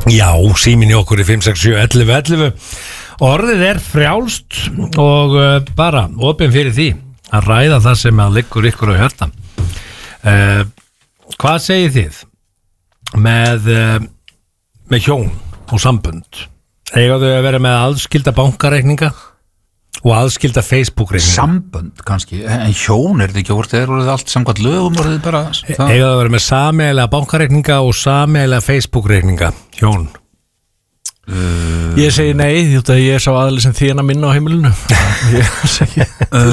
Já, síminn í okkur í 5671111. Orðið frjálst og bara opinn fyrir því að ræða það sem að liggur ykkur á hjarta. Hvað segið þið með hjón og sambönd? Eiga þau að vera með aðskilda bankareikninga og aðskilda Facebook-reikninga? Sambönd kannski, en hjón þetta ekki hvort þeir voruð allt samkvæmt lögum voruð bara Eiga þau að vera með sameiginlega bankareikninga og sameiginlega Facebook-reikninga? Hjón? Ég segi nei, því að ég sá aðli sem þína minna á heimilinu. Ég segi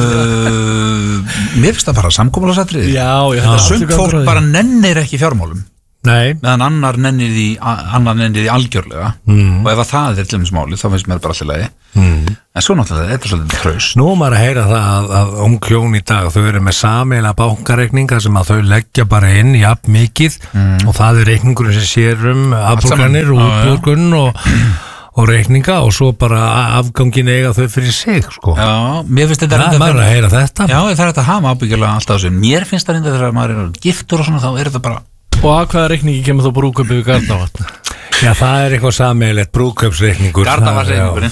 Mér finnst það bara samkomulagsatriði. Já, sumt fólk bara nennir ekki fjármálum. Nei. Meðan annar nennir því algjörlega og ef að það til dæmis máli þá finnst mér bara allir lagi en svo náttúrulega þetta er svolítið traust. Nú maður að heyra það að ung hjón í dag þau eru með sameiginlega bankareikninga sem að þau leggja bara inn jafn mikið og það er reikningurinn sem sér afborganir og útborgun og reikninga og svo bara afgangin eiga þau fyrir sig sko. Já, mér finnst þetta maður að heyra þetta. Já, það er þetta að hafa ábyggilega alltaf þessu. Mér finnst það reynda þegar maður er giftur og svona þá er þetta bara. Og að hvaða reikningi kemur þá brúðkaupið við Garðavatn? Já, það er eitthvað sameiginlegt brúðkaupsreikningur. Garðavarsreikningurinn.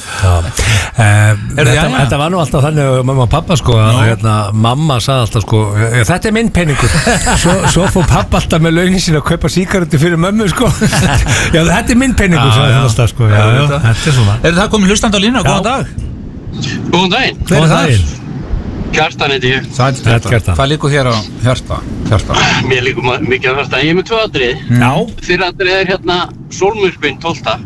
Þetta var nú alltaf þannig mamma og pappa sko að mamma sagði alltaf sko þetta er minn peningur. Svo fór pappa alltaf með launin sín að kaupa sígarettu fyrir mömmu sko. Já, þetta er minn peningur sagði alltaf sko. Já, þetta er svona. Er það komið hlustandi á línu? Góðan dag. Góðan daginn. Hver er það? Kjartan heiti ég. Kjartan. Hvað liggur þér á hjarta? Mér liggur mikið á hjarta. Ég er með 2 atriði. Já. Fyrra atriði hérna sólmyrkvinn 12.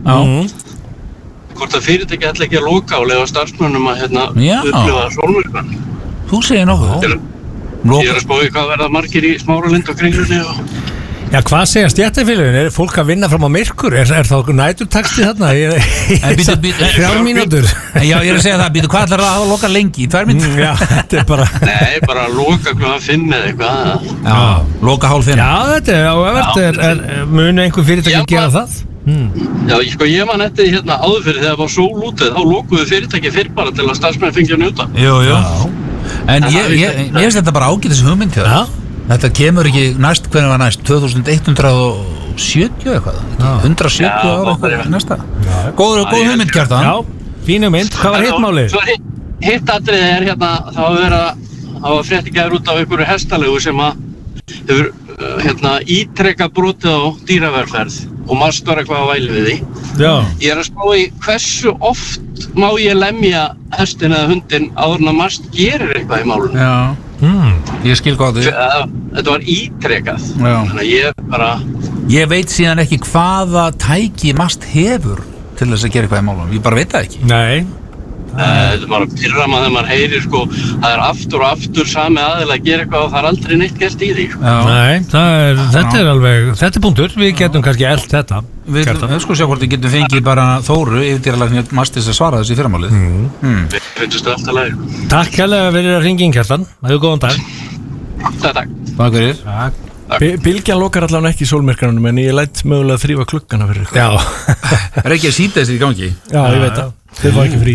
Hvort að fyrirtæki ætla ekki að loka og leyfa starfsmönnum að upplifa sólmyrkvann. Þú segir nokkuð. Ég er að spá í hvað verða margir í Smáralind og Kringlunni og Já, hvað segja stéttarfélögin? Er fólk að vinna fram á myrkur? Er þá næturtaksti þarna? 3 mínútur? Já, ég er að segja það, hvað ætlar það að loka lengi? 2 mínútur? Já, þetta er bara Nei, bara loka klukkan 5 eða eitthvað. Já, loka 4:30. Já, þetta er munu einhver fyrirtæki gera það? Já, ég man eftir hérna áður fyrir þegar það var sól útið, þá lokuðu fyrirtæki fyrr bara til að starfsmenn fengja að njóta. Jú. En ég finnst þetta bara ágætis hugmynd hjá það. Þetta kemur ekki næst, hvernig var næst? 2170 eitthvað? 170 ára eitthvað næsta? Góð hugmynd, Kjartan. Já, fín hugmynd. Hvað var hittmálið? Svo hitt atriðið hérna, það var frétti gæður út af einhverju hestalegu sem að hefur ítrekka brotið á dýravelferð og mastur eitthvað á væli við því. Já. Ég er að spá í hversu oft má ég lemja hestin eða hundin áður en að mast gerir eitthvað í málunum. Já. Ég skil hvað þið. Þetta var ítrekkað. Þannig að ég veit síðan ekki hvaða tæki mast hefur til þess að gera eitthvað í málunum. Ég bara veit það ekki. Nei. Þetta er bara pirrama þegar maður heyrir sko, það er aftur og aftur sami aðeins að gera eitthvað og það er aldrei neitt gert í því. Nei, þetta er alveg, þetta er punktur, við getum kannski elt þetta. Við sko sjá hvort við getum fengið bara Þóru yfirdýralækni Mastis að svara þessi fyrramálið. Við finnst þetta alltaf leið. Takk hérlega fyrir að ringja inn, Kjartan. Það er góðan dag. Takk. Takk fyrir. Bylgjan lokar allavega ekki í sólmyrkranum en ég lætt mögulega að þrífa klukkana fyrir ykkur. Já. Er ekki að síta þessi í gangi? Já, ég veit það. Þeir fá ekki frí.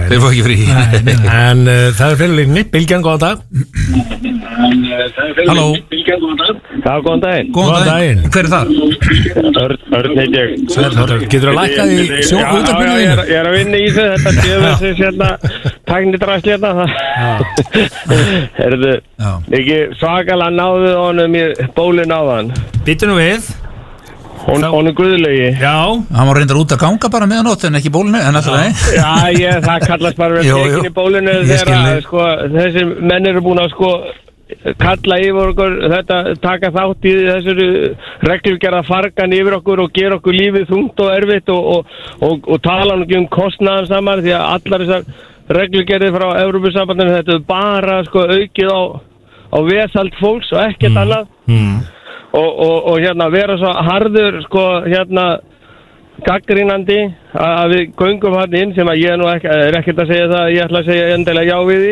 En það er fyrir lífni. Bylgjan, góðan dag. Halló. Já, góðan daginn. Góðan daginn. Hver er það? Örn heit ég. Getur að lækka því sjónútarbyrnu þínu? Ég er að vinna í þetta djöfisins tæknitræsli hérna. Herðu, ekki svakalega náðu honum í bólinn á þann. Býttu nú við. Hún er guðlegi. Já. Hann var reyndar út að ganga bara meðanótt en ekki bólinu, en alltaf nei. Já, það kallast bara verið tekin í bólinu þegar þessi menn eru búin að kalla yfir okkur þetta, taka þátt í þessari reglugerða fargan yfir okkur og gera okkur lífið þungt og erfitt og tala ekki kostnaðan saman því að allar þessar reglugerðir frá Evrópusambandinu þetta er bara aukið á vesald fólks og ekkert annað. Og vera svo harður gaggrínandi að við göngum hann inn sem að ég er ekkert að segja það ég ætla að segja endilega já við því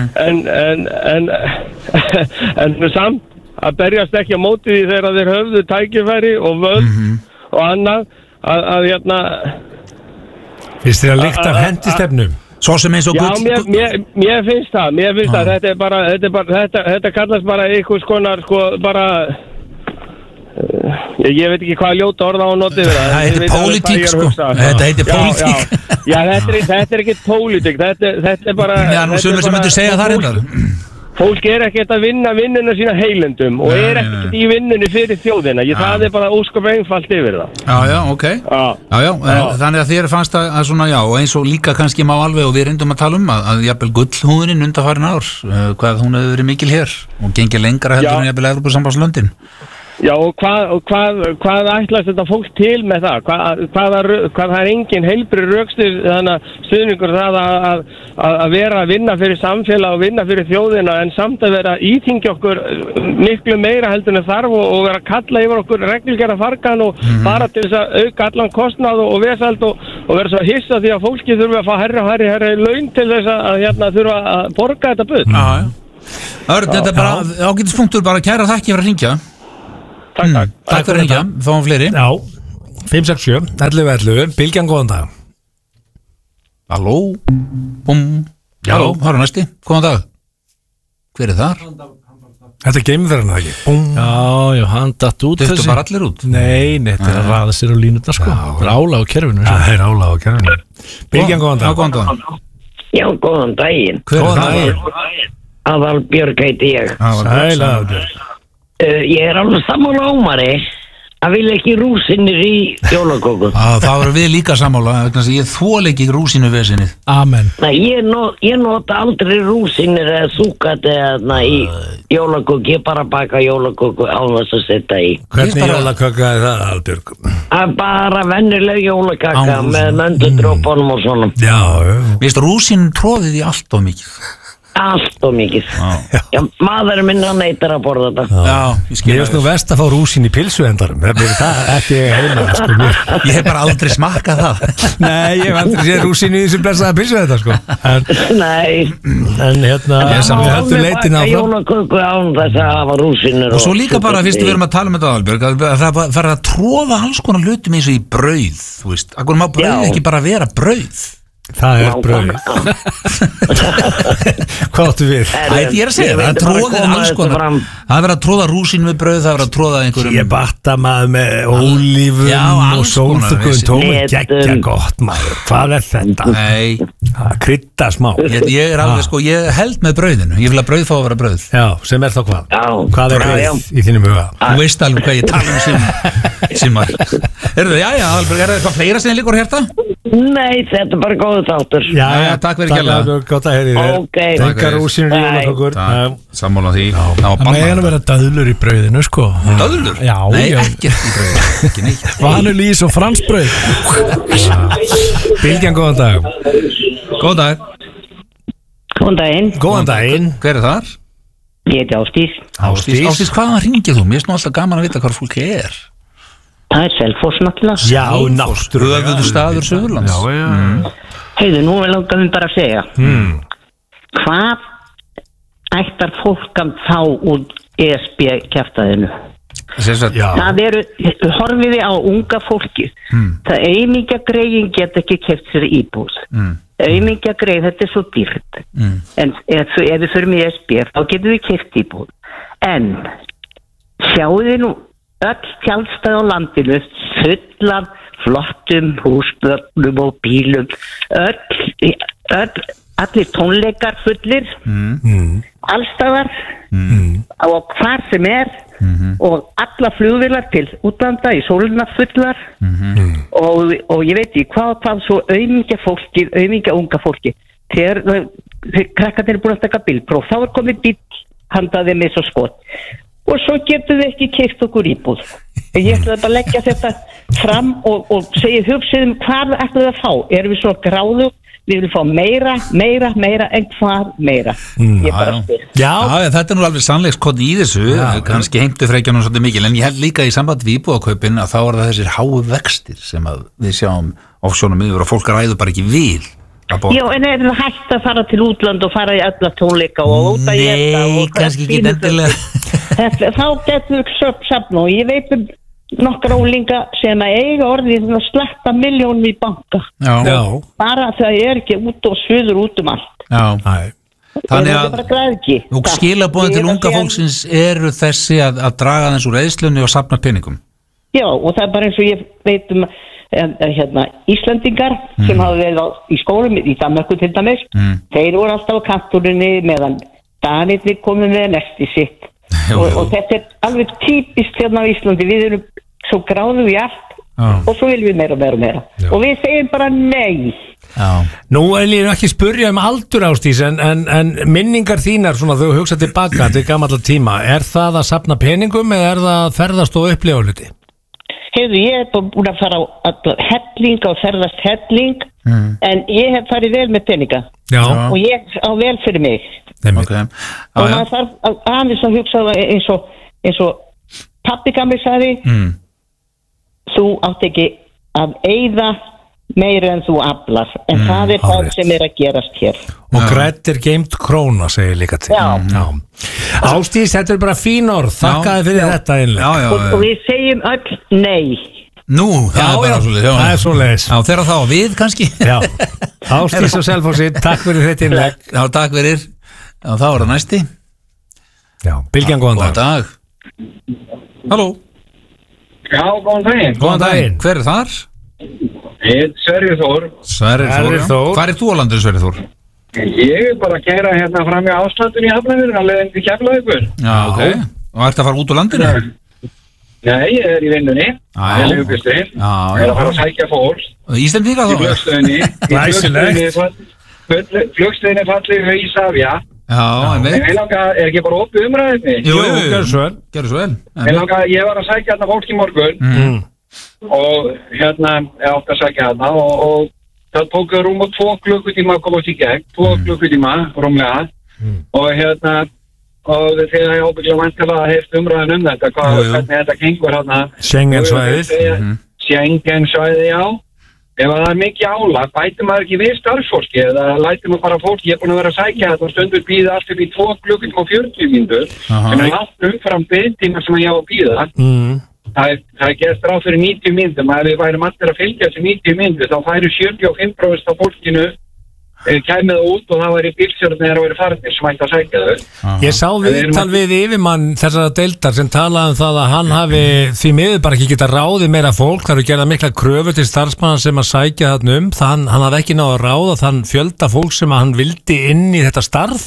en samt að berjast ekki á móti því þegar þeir höfðu tækifæri og völd og annað að Finnst þér að lykta af hendistefnum? Svo sem eins og gull. Já, mér finnst það. Þetta kallast bara einhvers konar bara ég veit ekki hvað ljóta orða á notið við það heitir pólitík sko þetta heitir pólitík já, þetta er ekki pólitík þetta er bara já, nú sumir sem myndir segja það reyndar fólk ekkert að vinna vinnuna sína heilendum og ekkert í vinnunni fyrir þjóðina það er bara óskap einfalt yfir það já, ok þannig að þér fannst að svona já og eins og líka kannski má alveg og við reyndum að tala að jafnvel gullhúðurinn undanfarin ár hvað hún hefur verið mikil hér og gengið lengra heldur en jafnvel Evrópusambandslöndin Já, og hvað ætlast þetta fólk til með það? Hvað er engin heilbrigð rökstuð þannig að stuðningur það að vera að vinna fyrir samfélag og vinna fyrir þjóðina en samt að vera íþyngja okkur miklu meira heldur en þarf og vera að kalla yfir okkur reglugerða fargan og bara til þess að auka allan kostnað og vesald og vera svo hissa því að fólki þurfa að fá herri laun til þess að þurfa að borga þetta bull. Örn, þetta er bara ágætispunktur bara kæra þakki fyrir að hringja. Takk fyrir hringja, fáum fleiri. Já, 567 1111, Bylgjan, góðan dag. Halló, búm. Já, hvað er næsti? Góðan dag. Hver er þar? Þetta er geimverðan, ekki? Búm. Já, hann datt út þessi. Þetta bara allir út? Nei, þetta er að raða sér á línutna sko. Það er álag á kerfinu. Það er álag á kerfinu. Bylgjan, góðan dag. Góðan dag. Já, góðan daginn. Hver er það? Aðalbjörg heiti ég. Sæl Aðalbjörg. Ég er alveg sammála Ómari að vilja ekki rúsinir í jólaköku. Það voru við líka sammála, ég þól ekki rúsinu vesinið. Amen. Nei, ég nota aldrei rúsinir eða súkat eða í jólaköku, ég bara baka jólaköku á þess að setja í. Hvernig jólaköka er það, Aðalbjörg? Bara vennileg jólakaka með möndudrópunum og svona. Já. Mér finnst rúsinu tróðið í allt of mikið. Allt og mikið. Já, maðurinn minn hann neitar að borða þetta. Já, ég veist nú verst að fá rúsin í pilsuendarum. Það ekki heima, sko. Ég hef bara aldrei smakkað það. Nei, ég hef aldrei séð rúsin í þessu blessaða pilsuendar, sko. Nei. En hérna, við höldum leitin áfram. Jólaköku án þess að hafa rúsinur. Og svo líka bara, fyrst við erum að tala um þetta, Aðalbjörg, að það fara að tróða alls konar hlutum eins og í brauð, þú veist. Akkur má brauð ekki bara vera brauð. Það er brauð. Hvað áttu við? Ég er að segja það er tróðið alls konar. Það er verið að tróða rúsin við brauð, það er verið að tróða einhverjum ég batta maður með ólífum og sólþökkum tómur geggja gott maður. Hvað er þetta? Nei, krydda smá. Ég er alveg sko, ég held með brauðinu. Ég vil að brauð fá að vera brauð. Já, sem er þá hvað? Hvað er brauð í þínum huga? Þú veist alveg hvað ég tala um Simar. Jæja, Aðalbjörg, er það eitthvað fleira sem líkur hérta? Nei, þetta er bara góðu þáttur. Já, takk fyrir kærlega. Gott að heyri þér. Ok. Tenkar úsinu í jólakökur. Sammála því. Það megin að vera döðlur í brauðinu, sko. Döðlur? Já. Nei, ekkert í brauðinu. Ekki neitt. Vanilís og fransbrauð. Bylgjan, góðan dag. Góðan dag. Góðan daginn. Góðan daginn. Hver er þar? Ég heiti Ásdís. Ásdís, hvaðan hringir þú? Mér er nú alltaf gaman að vita hvað fólki er. Það er Selfoss náttúrulega. Já, náttúrulega. Höfuðu staður Suðurlands. Heiðu, nú vil langar við bara að segja. Hvað ættar fólk að fá út ESB-kjaftaðinu? Það eru, horfiði á unga fólki. Það einingjagreiðin get ekki keypt sér íbúð. Einingjagreið, þetta er svo dýrt. En ef við förum í ESB, þá getum við keypt íbúð. En sjáu þið nú öll tjaldstæð á landinu fullar flottum húsbögnum og bílum allir tónleikar fullir allstaðar og hvar sem er og alla flugvélar til útlanda í sólina fullar og ég veit ekki hvað svo aumingja unga fólki þegar krakkarnir eru búin að taka bílpróf þá er komið bíl handaði með svo skot og svo getur við ekki keypt okkur íbúð. Ég ætla bara að leggja þetta fram og segja hugsiðum hvað ætlum við að fá. Erum við svo gráðu, við viljum fá meira en hvað meira. Ég bara spyr. Já, þetta er nú alveg sannleikskot í þessu, kannski heimtu frekjanum svolítið mikil, en ég held líka í samband við íbúðakaupin að þá er það þessir háu vextir sem að við sjáum ofsjónum yfir og fólk ræður bara ekki við. Já, en er það hægt að fara til útland og fara í alla tónleika og óta í þetta? Nei, kannski ekki endilega. Þá getur við safna og ég veit nokkra ólinga sem að eiga orðið að sletta miljónum í banka. Já. Bara það er ekki út og suður út allt. Já. Þannig að og skilabóðin til unga fólksins eru þessi að draga þess úr eyðslunni og safna peningum. Já, og það bara eins og ég veit Íslendingar sem hafa verið í skólum í Danmörku til dæmis, þeir voru alltaf á kantúrinni meðan Danirnir komið með nesti sitt og þetta alveg típist á Íslandi, við erum svo gráðum í allt og svo viljum við meira og við segjum bara nei. Nú ég ekki spyrja aldur Ásdís en minningar þínar svona þau hugsa tilbaka til gamalla tíma, það að safna peningum eða það að ferðast og upplifa hluti? Heyrðu, ég búin að fara á helling og ferðast helling en ég hef farið vel með peninga og ég á vel fyrir mig og maður þarf aðeins að hugsa eins og pabbi gamli sagði þú átt ekki að eyða meira en þú aflar en það það sem að gerast hér og grætt geimt króna segir líka til Ásdís, þetta bara fín orð þakkaði fyrir þetta einlega og við segjum öll nei. Nú, það er svoleiðis þegar þá við kannski Ásdís og Selfossi, takk fyrir þetta einleg takk fyrir, þá það næsti Bylgjan, góðan dag Halló Já, góðan daginn Hver þar? Sverrir Þór Hvar þú á landinu, Sverrir Þór? Ég bara að keyra hérna fram í Áslandinu í Hafnarfirði að leiðin til Keflavíkur og ertu að fara út á landinu? Nei, ég í vinnunni ég að fara að sækja fólk Íslendinga þá? Í flugstöðinni fallið í Ísafja ekki bara opið umræðinni? Jú, gerðu svo vel Ég var að sækja hérna fólk í morgun og hérna ég átti að sækja hérna og það tók rúm og 2 klukkutíma að komast í gegn 2 klukkutíma rúmlega og hérna og þegar ég ábyggla vantilega hefst umræðin þetta hvernig þetta gengur hérna Schengen-svæðið já ef það er mikið álag, bætir maður ekki við starfsfólki eða lætir maður bara fólki ég er búin að vera að sækja þetta og stundur býða allt upp í 2 klukkutíma og 40 mínútur sem langt umfram biðtíma sem ég á að býða það er gert ráð fyrir 90 mínútum ef við værum allir að fylgja þessi 90 mínútur þá færu 75% af fólkinu kæmið út og það væri bílstjórnir þegar það væri farnir sem ætti að sækja þau Ég sá viðtal við yfirmann þessara deildar sem talaði það að hann hafi því miður bara ekki geta ráði meira fólk það eru gerða mikla kröfur til starfsmanna sem að sækja þarna hann hafi ekki náða að ráða þann fjölda fólk sem að hann vildi inn í þetta starf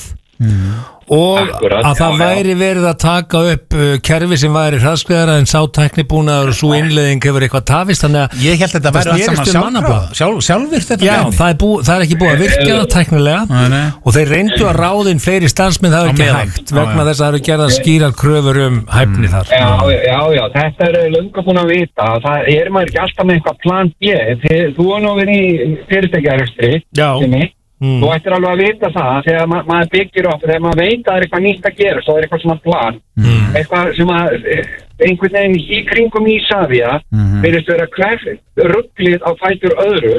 og Akkurat, að það væri verið að taka upp kerfi sem væri hraðskreiðara en sá tæknibúnaður og svo innleiðing hefur eitthvað tafist þannig að ég held að þetta væri allt saman sjálfvirkt þetta það er ekki búið að virka það tæknilega og þeir reyndu að ráðin fleiri starfsmenn það er ekki hægt vegna þess að það eru gerða skýrar kröfur hæfni þar Já, þetta er löngu búin að vita það er maður ekki alltaf með eitthvað plan B þú er nú verið í fyrirtækjarekstri þú ættir alveg að vita það þegar maður byggir upp þegar maður veit að það er eitthvað nýtt að gera þá er eitthvað svona plan eitthvað sem að einhvern veginn í kringum Ísafja verðist vera rugglið á fætur öðru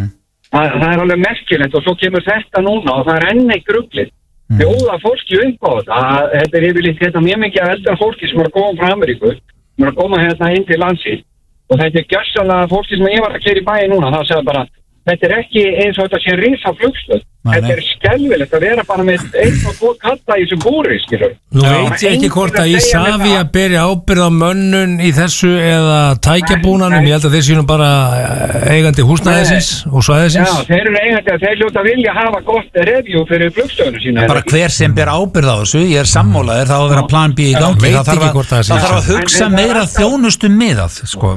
það er alveg merkilegt og svo kemur þetta núna og það er enn eitt rugglið bjóða fólki upp á þetta er yfirleitt þetta mjög mikið af eldra fólki sem er að koma frá Ameríku sem er að koma hérna inn til landsins og þetta er gjörsamlega fólki sem ég var að keyra í bæinn núna það segja bara þetta er ekki eins og þetta sé risa flugstöð þetta er skelfilegt að vera bara með 1 og 2 katta í þessum búri skilur. Nú veit ég ekki hvort að Ísafja beri ábyrgð á mönnun í þessu eða tækjabúnanum ég held að þeir séu bara eigandi húsnæðisins og svæðisins Já, þeir eru eigandi að þeir hljóta vilja hafa gott review fyrir flugstöðinu sína bara hver sem ber ábyrgð á þessu ég er sammálaður það á að vera plan B í gangi það þarf að hugsa meira þjónustu miðað sko.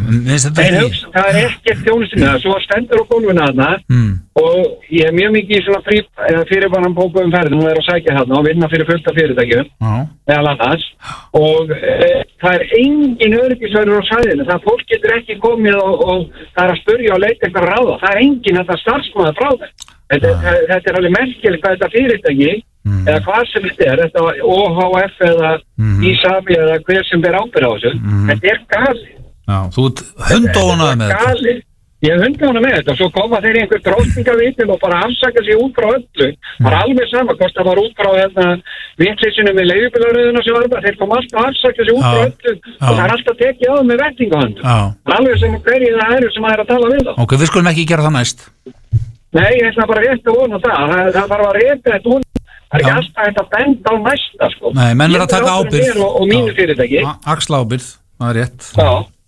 það er ekki þjónustu miðað svo stendur á gólfinu þarna og ég er mjög mikið í svona fyrirbannan bókuðum ferðin og er að sækja þarna og vinna fyrir fullt af fyrirtækjum meðal annars og það er engin öryggisverður á svæðinu það fólk getur ekki komið og það er að spurja og leita eitthvað ráða það er engin þetta starfsmaður frá þetta er alveg merkilegt hvað þetta fyrirtæki eða hvað sem þetta OHF eða Ísafja eða hver sem ber ábyrgð á þessu þetta er gali þú ert hundónað með þetta Ég hundi hana með þetta og svo koma þeir í einhver drótningavítil og bara afsaka sig út frá öllu. Það var alveg sama hvort það var út frá vitleysinu með leigubílaröðuna sem var það. Þeir kom alltaf að afsaka sig út frá öllu og það er alltaf tekið á með vettingahöndum. Það er alveg sem hverju það eru sem er að tala við þá. Ok, við skulum ekki gera það næst. Nei, ég ætla bara rétt að vona það. Það var að reyta þetta hún. Það er ekki alltaf þetta benda á næsta sko. Nei, menn verður að taka ábyrgð. Og mínu fyrirtæki. Axla ábyrgð, það er rétt.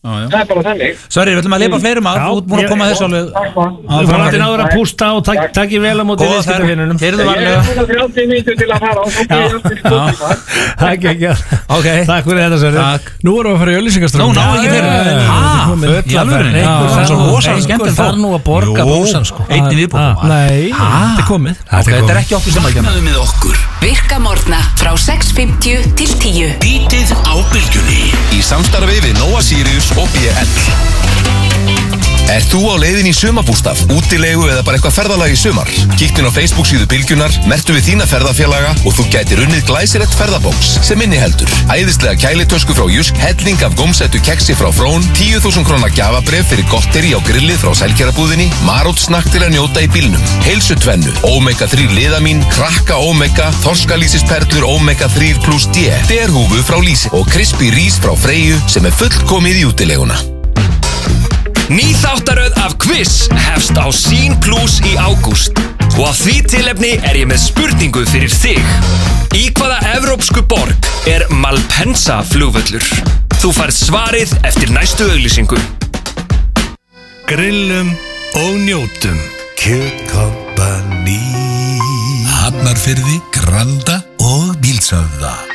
Það bara þannig. Sorry, við ætlum að leipa fleirum að þú ert múin að koma þessu alveg. Þú fann að náður að pústa og takk vel á móti viðskiptavinnunum. Keyrðu varlega. Ég er 30 mínútur til að fara og svo byrja aftur spurningar. Takk ekki. Takk fyrir þetta, Sverrir. Nú erum við að fara í auglýsingaströmm. Ná, ekki fyrir. Í alvörunni. Einhver þarf nú að borga brúsan, sko. Einnig viðbókum. Nei, þetta er komið. Þetta er ekki okkur sem að Vaknaðu með okkur. Virka morgna frá 6:50 til 10. Bítið á bylgjunni. Í samstarfi við Nóa Sirius og BL. Ert þú á leiðin í sumarbústað, útilegu eða bara eitthvað ferðalag í sumar? Kíktu inn á Facebook síðu Bylgjunar, merktu við þína ferðafélaga og þú gætir unnið glæsilegt ferðabóks sem inniheldur æðislega kælitösku frá Jysk, helling af gómsættu keksi frá Frón, 10.000 króna gjafabréf fyrir gotteri á grillið frá Selgerabúðinni, marótsnakk til að njóta í bílnum, heilsutvennu, Omega 3 liðamín, krakka Omega, þorskalýsisperlur Omega 3 plus D, derhúfu frá Lýsi og Krispí rís frá Freyju sem er fullkomið í útileguna. Ný þáttaröð af Quiz hefst á Sín Plus í ágúst og af því tilefni er ég með spurningu fyrir þig. Í hvaða evrópsku borg er Malpensa flugvöllur? Þú færð svarið eftir næstu auglýsingu. Grillum og njótum. Kjötkompani. Hafnarfirði, Granda og Bílshöfða.